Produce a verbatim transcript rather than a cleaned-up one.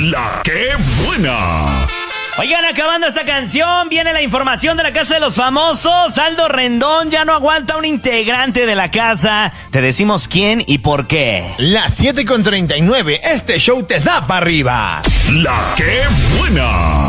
La que buena. Oigan, acabando esta canción, viene la información de la Casa de los Famosos. Aldo Rendón ya no aguanta un integrante de la casa. Te decimos quién y por qué. Las siete con treinta y nueve, este show te da para arriba. La que buena.